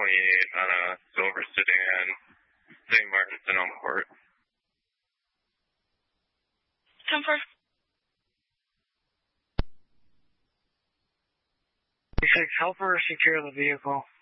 on a silver sedan, St. Martin, Sonoma Court. 10-4. 6, help her secure the vehicle.